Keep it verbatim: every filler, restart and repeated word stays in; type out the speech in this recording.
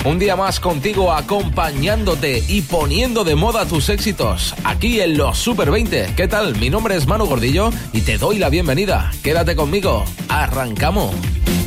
Un día más contigo, acompañándote y poniendo de moda tus éxitos, aquí en los Super veinte. ¿Qué tal? Mi nombre es Manu Gordillo y te doy la bienvenida. Quédate conmigo. ¡Arrancamos!